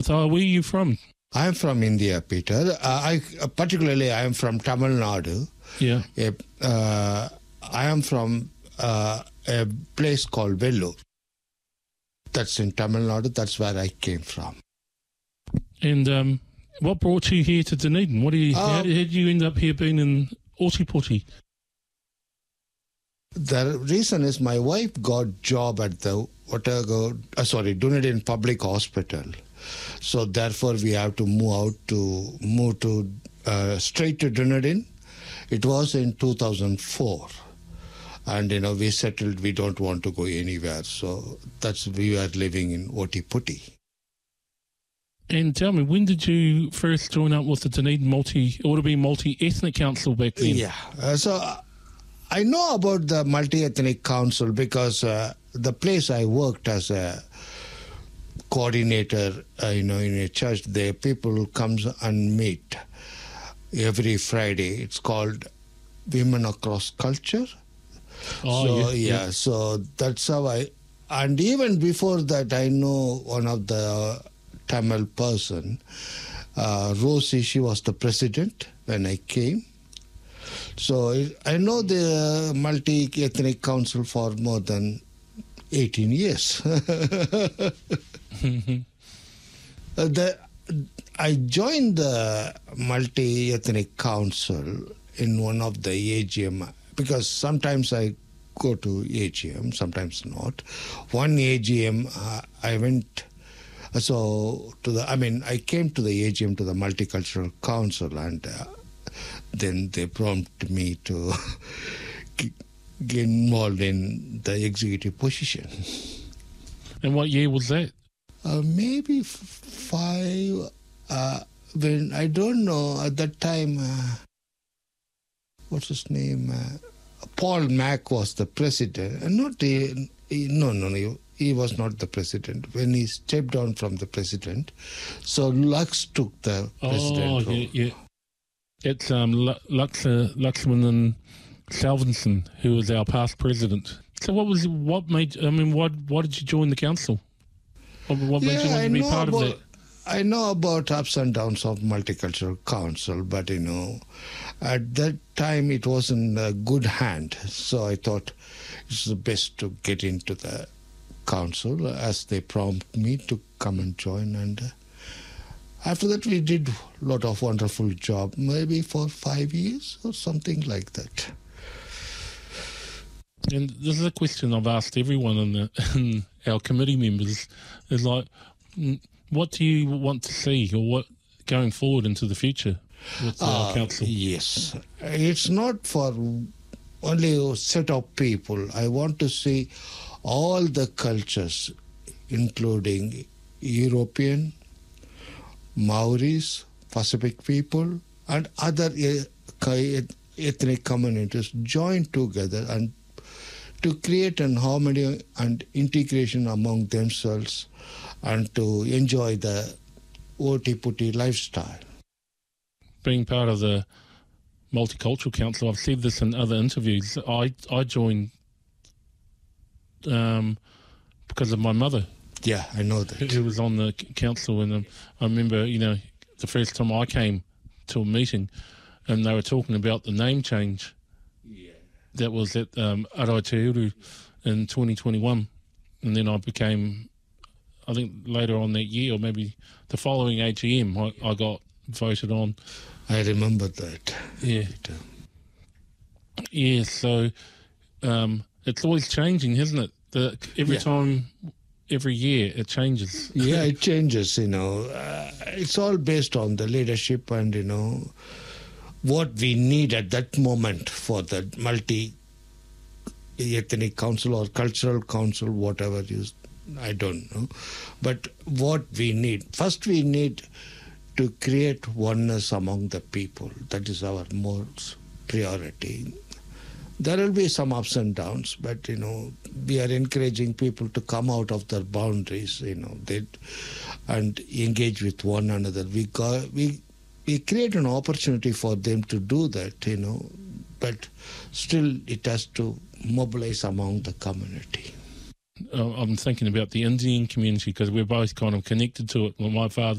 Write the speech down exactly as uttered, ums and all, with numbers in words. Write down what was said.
So where are you from? I am from India, Peter. Uh, I uh, particularly I am from Tamil Nadu. Yeah. Uh, I am from uh, a place called Vellore. That's in Tamil Nadu. That's where I came from. And um, what brought you here to Dunedin? What do you? Uh, how, how did you end up here being in Ōtepoti? The reason is my wife got job at the Otago, uh, sorry, Dunedin Public Hospital. So therefore we have to move out to move to uh, straight to Dunedin. It was in two thousand four, and you know we settled. We don't want to go anywhere, so that's we are living in Ōtepoti. And tell me, when did you first join up with the Dunedin multi, it would have been multi-ethnic council back then? Yeah, uh, so. Uh, I know about the multi-ethnic council because uh, the place I worked as a coordinator, uh, you know, in a church, there people comes and meet every Friday. It's called Women Across Culture. Oh, so, yeah, yeah, yeah. So that's how I, and even before that, I know one of the Tamil person, uh, Rosie, she was the president when I came. So I know the multi-ethnic council for more than eighteen years. Mm-hmm. the, I joined the multi-ethnic council in one of the A G M because sometimes I go to A G M, sometimes not. One A G M, uh, I went. So to the, I mean, I came to the A G M to the Multicultural Council and. Uh, Then they prompted me to get involved in the executive position. And what year was that? Uh, maybe five. Uh, when I don't know at that time. Uh, what's his name? Uh, Paul Mack was the president. Uh, not the, no, no, no. He was not the president. When he stepped down from the president, so Lux took the president oh, role. yeah, yeah. It's um, Lux, uh, Luxman Salvinson, who was our past president. So what was what made? I mean, what why did you join the council? What, what yeah, made you want I to be know part about, of that? I know about ups and downs of Multicultural Council, but you know, at that time it was in a good hand. So I thought it's the best to get into the council as they prompted me to come and join. And uh, after that, we did a lot of wonderful job, maybe for five years or something like that. And this is a question I've asked everyone in, the, in our committee members, is like, what do you want to see or what going forward into the future with our uh, council? Yes. It's not for only a set of people. I want to see all the cultures, including European, Maoris, Pacific people, and other ethnic communities join together and to create an harmony and integration among themselves and to enjoy the Ōtepoti lifestyle. Being part of the Multicultural Council, I've said this in other interviews, I, I joined um, because of my mother. Yeah, I know that. Who was on the council, and um, I remember, you know, the first time I came to a meeting, and they were talking about the name change. Yeah. That was at um, Arai Te Uru in twenty twenty-one, and then I became, I think later on that year, or maybe the following A G M, I, I got voted on. I remember that. Yeah. Yeah. So um, it's always changing, isn't it? The, every yeah. time. Every year it changes. Yeah, it changes, you know. Uh, it's all based on the leadership and, you know, what we need at that moment for the multi-ethnic council or cultural council, whatever you, I don't know. But what we need, first we need to create oneness among the people. That is our most priority. There will be some ups and downs, but, you know, we are encouraging people to come out of their boundaries, you know, they, and engage with one another. We, got, we, we create an opportunity for them to do that, you know, but still it has to mobilize among the community. Uh, I'm thinking about the Indian community because we're both kind of connected to it. Well, my father